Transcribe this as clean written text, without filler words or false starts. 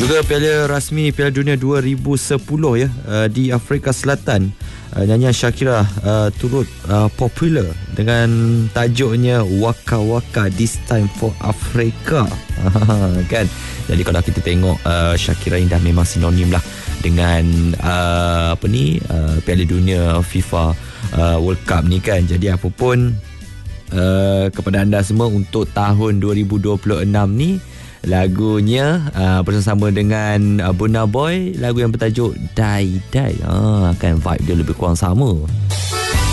Juga Piala Dunia 2010 ya, di Afrika Selatan. Nyanyian Shakira turut popular dengan tajuknya Waka Waka This Time for Africa. Kan? Jadi kalau kita tengok Shakira ini dah memang sinonim lah dengan Piala Dunia FIFA World Cup ni kan. Jadi apa pun kepada anda semua untuk tahun 2026 ni, lagunya bersama dengan Burna Boy, lagu yang bertajuk Die Die. Kan vibe dia lebih kurang sama.